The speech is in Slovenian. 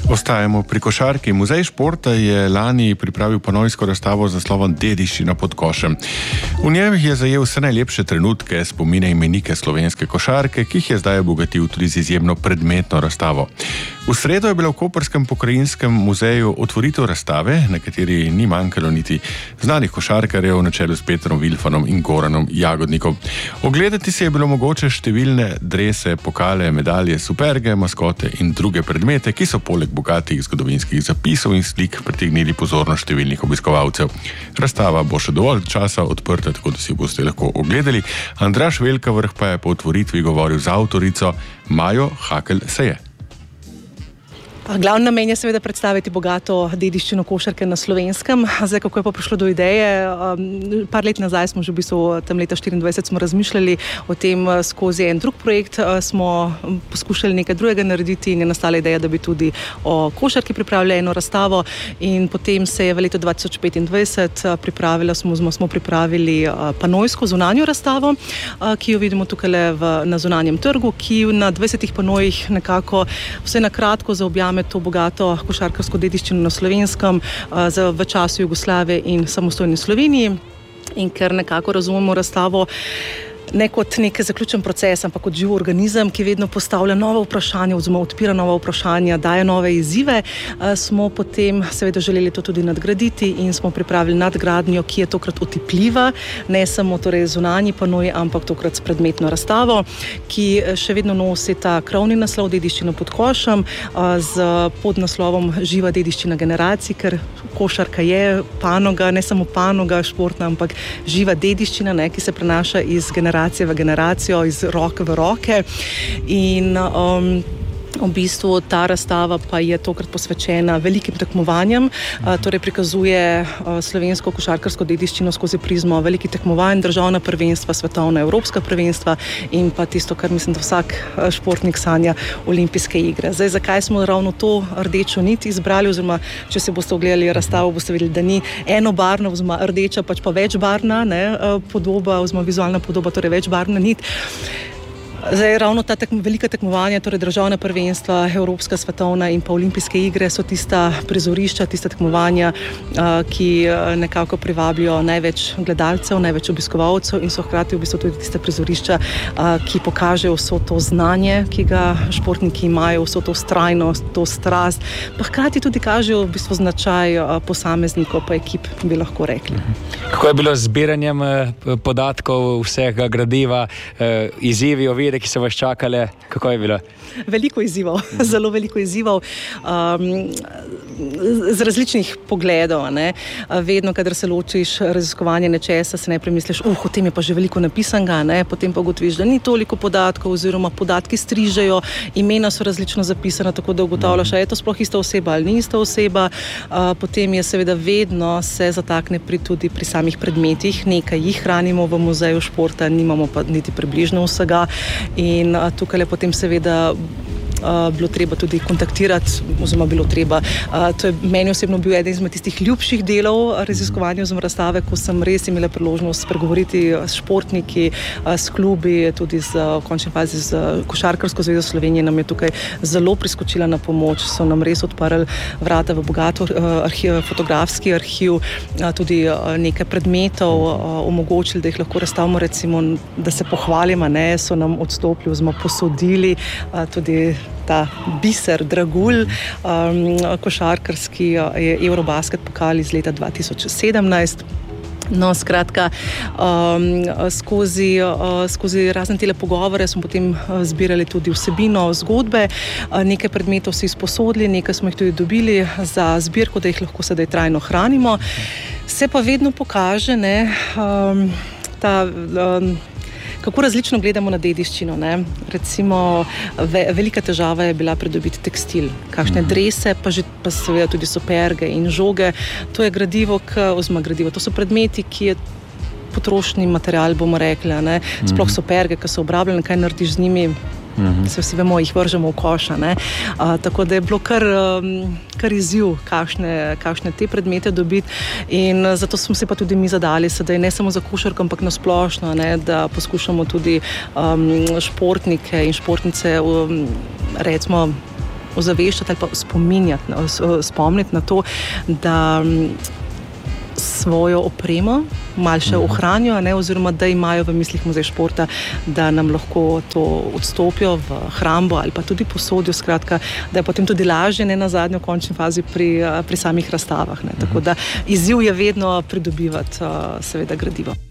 Ostajamo pri košarki. Muzej športa je lani pripravil panojsko razstavo z naslovom Dediščina pod košem. V njej je zajel vse najlepše trenutke, spomine in menike slovenske košarke, ki jih je zdaj obogatil tudi z izjemno predmetno razstavo. V sredo je bila v Koperskem pokrajinskem muzeju otvoritev razstave, na kateri ni manjkalo niti znanih košarkarjev na čelu s Petrom Vilfanom in Goranom Jagodnikom. Ogledati se je bilo mogoče številne drese, pokale, medalje, superge, maskote in druge predmete, ki so poleg bogatih zgodovinskih zapisov in slik pritegnili pozornost številnih obiskovalcev. Razstava bo še dovolj časa odprta, tako da si boste lahko ogledali. Andraž Velkavrh pa je po otvoritvi govoril z avtorico Majo Hakl-Seje. Glavni namen je seveda predstaviti bogato dediščino košarke na Slovenskem. Zdaj, kako je pa prišlo do ideje? Par let nazaj smo že v bistvu, tam leta 2024 smo razmišljali o tem skozi en drug projekt, smo poskušali nekaj drugega narediti in je nastala ideja, da bi tudi o košarki pripravili eno razstavo in potem se je v letu 2025 smo pripravili panojsko zunanjo razstavo, ki jo vidimo tukaj na zunanjem trgu, ki na 20 panojih nekako vse na kratko zaobjame to bogato košarkarsko dediščino na Slovenskem v času Jugoslavije in samostojni Sloveniji. In ker nekako razumemo razstavo ne kot nek zaključen proces, ampak kot živ organizem, ki vedno postavlja nova vprašanja oziroma odpira nova vprašanja, daje nove izzive, smo potem seveda želeli to tudi nadgraditi in smo pripravili nadgradnjo, ki je tokrat otipljiva, ne samo torej zunanji panoj, ampak tokrat s predmetno razstavo, ki še vedno nosi ta krovni naslov Dediščina pod košem z podnaslovom Živa dediščina generacij, ker košarka je panoga, ne samo panoga športna, ampak živa dediščina, ki se prenaša iz generacije v generacijo, iz roke v roke in v bistvu ta razstava pa je tokrat posvečena velikim tekmovanjem, torej prikazuje slovensko košarkarsko dediščino skozi prizmo velikih tekmovanj, državna prvenstva, svetovna, evropska prvenstva in pa tisto, kar mislim, da vsak športnik sanja, olimpijske igre. Zdaj, zakaj smo ravno to rdečo nit izbrali, oziroma če se boste ogledali razstavo, boste videli, da ni enobarvna, oziroma rdeča, pač pa večbarvna podoba, oziroma vizualna podoba, torej večbarvna nit. Zdaj, ravno ta velika tekmovanja, torej državna prvenstva, evropska, svetovna in pa olimpijske igre so tista prizorišča, tista tekmovanja, ki nekako privabljajo največ gledalcev, največ obiskovalcev in so hkrati v bistvu tudi tiste prizorišča, ki pokažejo vso to znanje, ki ga športniki imajo, vso to vztrajnost, to strast, pa hkrati tudi kažejo v bistvu značaj posameznikov pa ekip, bi lahko rekli. Kako je bilo z zbiranjem podatkov, vsega gradiva, izzivi, ovire, ki so vas čakale, kako je bilo? Veliko izzivov, zelo veliko izzivov, z različnih pogledov. Vedno, kadar se ločiš raziskovanje nečesa, se najprej misliš, o tem je pa že veliko napisanega, potem pa ugotoviš, da ni toliko podatkov, oziroma podatki strižejo, imena so različno zapisana, tako da ugotavljaš, je to sploh ista oseba ali ni ista oseba. Potem je seveda vedno se zatakne tudi pri samih predmetih, nekaj jih hranimo v muzeju športa, nimamo pa niti približno vsega. In tukaj je potem seveda bilo treba tudi kontaktirati, oziroma to je meni osebno bil eden izmed tistih ljubših delov raziskovanja oziroma razstave, ko sem res imela priložnost spregovoriti s športniki, s klubi, tudi v končni fazi z Košarkarsko zvezo Slovenije nam je tukaj zelo priskočila na pomoč, so nam res odprli vrata v bogato fotografski arhiv, tudi nekaj predmetov omogočili, da jih lahko razstavimo, recimo, da se pohvalimo, so nam odstopili oziroma posodili tudi ta biser, dragulj, košarkarski Eurobasket pokal iz leta 2017. No, skratka, skozi razne tele pogovore smo potem zbirali tudi vsebino, zgodbe, nekaj predmetov si izposodili, nekaj smo jih tudi dobili za zbirko, da jih lahko sedaj trajno hranimo. Se pa vedno pokaže, kako različno gledamo na dediščino. Recimo, velika težava je bila pridobiti tekstil, kakšne drese, pa seveda tudi superge in žoge. To je gradivo, to so predmeti, ki je potrošni material, bomo rekli, sploh superge, ki so obrabljene, kaj narediš z njimi, se vsi vemo, jih vržemo v koša. Tako da je bilo kar izziv, kakšne te predmete dobiti in zato smo se pa tudi mi zadali sedaj, ne samo za košarko, ampak na splošno, da poskušamo tudi športnike in športnice recimo ozaveščati ali pa spomniti na to, da svojo opremo malo še ohranijo, oziroma da imajo v mislih Muzej športa, da nam lahko to odstopijo v hrambo ali pa tudi posodijo, skratka, da je potem tudi lažje, ne nazadnje v končni fazi pri samih razstavah. Tako da izziv je vedno pridobivati seveda gradivo.